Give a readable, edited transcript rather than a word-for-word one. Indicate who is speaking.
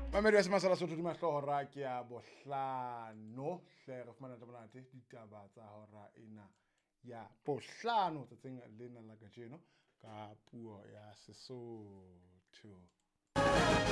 Speaker 1: Mamedi wa Semasela Sotho di mahlohora ke ya bohlano hle re fumana monate ditaba tsa hora ena ya bohlano tsatsing lena la kajeno ka puo ya Sesotho.